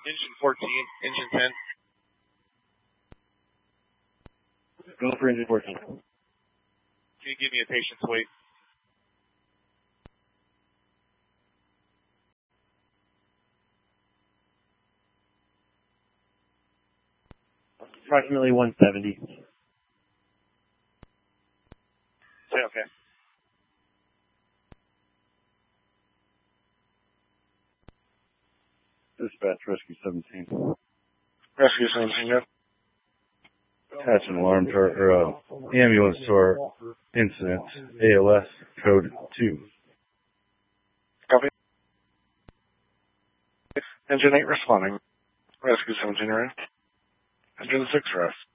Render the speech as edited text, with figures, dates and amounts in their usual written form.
Engine 14, engine 10. Go for engine 14. Can you give me a patient's weight? Approximately 170. Okay. Dispatch, Rescue 17. Rescue 17, go. Attach an alarm to our, ambulance to our incident, ALS, code 2. Copy. Engine 8 responding. Rescue 17, right? Engine 6 rest.